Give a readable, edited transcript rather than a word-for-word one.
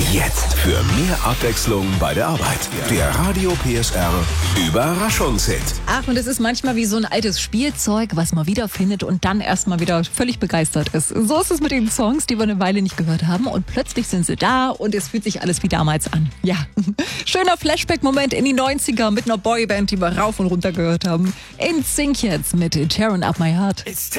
Jetzt für mehr Abwechslung bei der Arbeit. Der Radio PSR Überraschungshit. Ach, und es ist manchmal wie so ein altes Spielzeug, was man wiederfindet und dann erstmal wieder völlig begeistert ist. So ist es mit den Songs, die wir eine Weile nicht gehört haben und plötzlich sind sie da und es fühlt sich alles wie damals an. Ja, schöner Flashback-Moment in die 90er mit einer Boyband, die wir rauf und runter gehört haben. In Sync jetzt mit Tearing Up My Heart. It's